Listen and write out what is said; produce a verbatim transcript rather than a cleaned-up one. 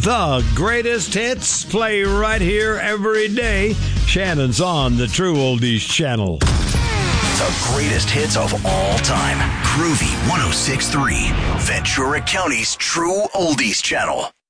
The greatest hits play right here every day. Shannon's on the True Oldies channel. The greatest hits of all time. Groovy one oh six point three, Ventura County's True Oldies channel.